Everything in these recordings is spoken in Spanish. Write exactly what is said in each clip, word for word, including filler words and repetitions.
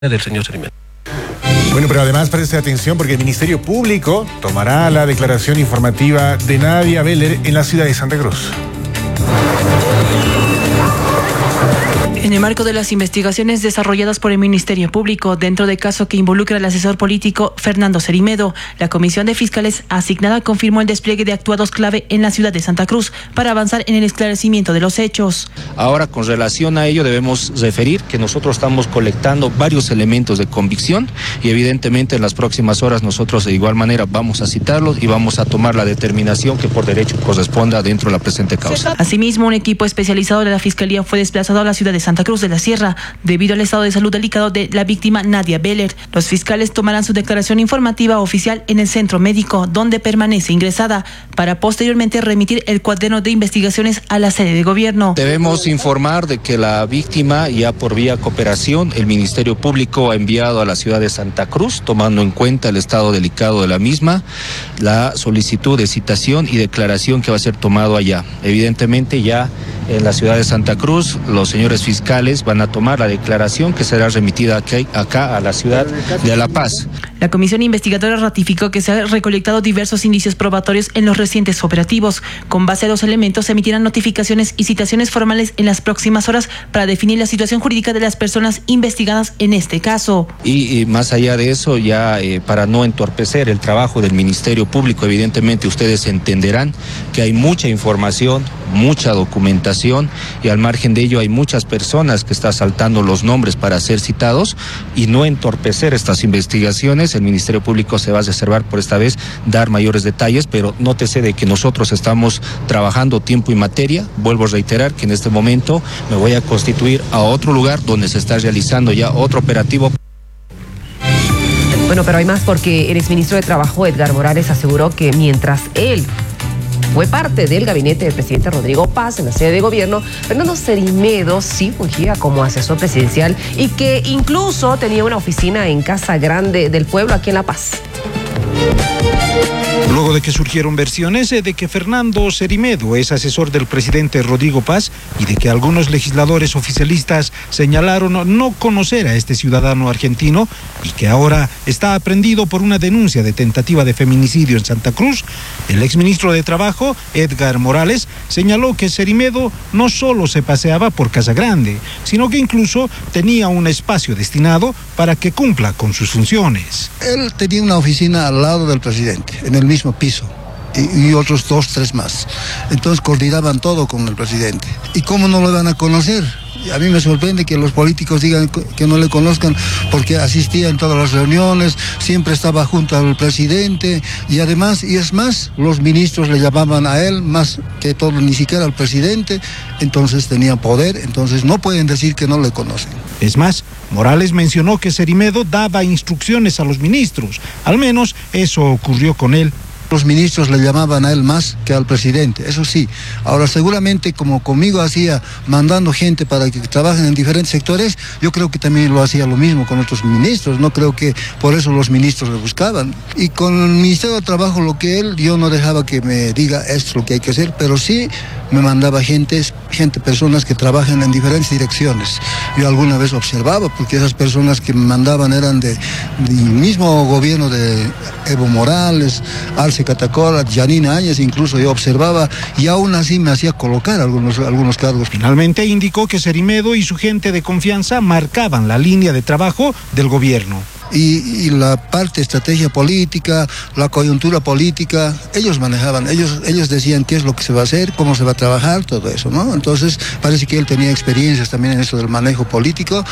del señor Cerimedo. Bueno, pero además preste atención porque el Ministerio Público tomará la declaración informativa de Nadia Beller en la ciudad de Santa Cruz. En el marco de las investigaciones desarrolladas por el Ministerio Público dentro del caso que involucra al asesor político Fernando Cerimedo, la Comisión de Fiscales asignada confirmó el despliegue de actuados clave en la ciudad de Santa Cruz para avanzar en el esclarecimiento de los hechos. Ahora, con relación a ello, debemos referir que nosotros estamos colectando varios elementos de convicción y evidentemente en las próximas horas nosotros de igual manera vamos a citarlos y vamos a tomar la determinación que por derecho corresponda dentro de la presente causa. Asimismo, un equipo especializado de la Fiscalía fue desplazado a la ciudad de Santa Cruz de la Sierra debido al estado de salud delicado de la víctima Nadia Beller. Los fiscales tomarán su declaración informativa oficial en el centro médico donde permanece ingresada para posteriormente remitir el cuaderno de investigaciones a la sede de gobierno. Debemos informar de que la víctima, ya por vía cooperación, el Ministerio Público ha enviado a la ciudad de Santa Cruz, tomando en cuenta el estado delicado de la misma, la solicitud de citación y declaración que va a ser tomado allá. Evidentemente ya en la ciudad de Santa Cruz, los señores fiscales van a tomar la declaración que será remitida aquí, acá a la ciudad de La Paz. La comisión investigadora ratificó que se han recolectado diversos indicios probatorios en los recientes operativos. Con base a los elementos se emitirán notificaciones y citaciones formales en las próximas horas para definir la situación jurídica de las personas investigadas en este caso. Y, y más allá de eso, ya eh, para no entorpecer el trabajo del Ministerio Público, evidentemente ustedes entenderán que hay mucha información, mucha documentación y al margen de ello hay muchas personas que están saltando los nombres para ser citados y no entorpecer estas investigaciones. El Ministerio Público se va a reservar por esta vez dar mayores detalles, pero nótese de que nosotros estamos trabajando tiempo y materia. Vuelvo a reiterar que en este momento me voy a constituir a otro lugar donde se está realizando ya otro operativo. Bueno, pero hay más porque el exministro de Trabajo, Edgar Morales, aseguró que mientras él fue parte del gabinete del presidente Rodrigo Paz en la sede de gobierno, Fernando Cerimedo sí fungía como asesor presidencial y que incluso tenía una oficina en Casa Grande del Pueblo aquí en La Paz. Luego de que surgieron versiones de que Fernando Cerimedo es asesor del presidente Rodrigo Paz y de que algunos legisladores oficialistas señalaron no conocer a este ciudadano argentino y que ahora está aprehendido por una denuncia de tentativa de feminicidio en Santa Cruz, el exministro de Trabajo, Edgar Morales, señaló que Cerimedo no solo se paseaba por Casa Grande, sino que incluso tenía un espacio destinado para que cumpla con sus funciones. Él tenía una oficina al lado del presidente, en el mismo piso, y, y otros dos, tres más. Entonces coordinaban todo con el presidente. ¿Y cómo no lo van a conocer? A mí me sorprende que los políticos digan que no le conozcan, porque asistía en todas las reuniones, siempre estaba junto al presidente, y además, y es más, los ministros le llamaban a él más que todo, ni siquiera al presidente, entonces tenía poder, entonces no pueden decir que no le conocen. Es más, Morales mencionó que Cerimedo daba instrucciones a los ministros, al menos eso ocurrió con él. Los ministros le llamaban a él más que al presidente, eso sí. Ahora, seguramente como conmigo hacía mandando gente para que trabajen en diferentes sectores, yo creo que también lo hacía lo mismo con otros ministros. No creo que por eso los ministros le buscaban. Y con el Ministerio de Trabajo, lo que él, yo no dejaba que me diga esto es lo que hay que hacer, pero sí me mandaba gente, gente, personas que trabajan en diferentes direcciones. Yo alguna vez observaba, porque esas personas que me mandaban eran de, del mismo gobierno de Evo Morales, Arce Catacora, Yanina Áñez, incluso yo observaba y aún así me hacía colocar algunos, algunos cargos. Finalmente indicó que Cerimedo y su gente de confianza marcaban la línea de trabajo del gobierno. Y, y la parte estrategia política, la coyuntura política, ellos manejaban, ellos, ellos decían qué es lo que se va a hacer, cómo se va a trabajar, todo eso, ¿no? Entonces parece que él tenía experiencias también en eso del manejo político.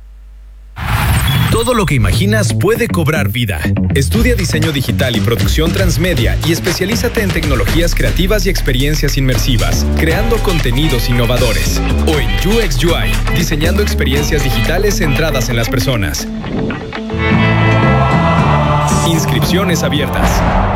Todo lo que imaginas puede cobrar vida. Estudia diseño digital y producción transmedia y especialízate en tecnologías creativas y experiencias inmersivas, creando contenidos innovadores. O en U X U I, diseñando experiencias digitales centradas en las personas. Inscripciones abiertas.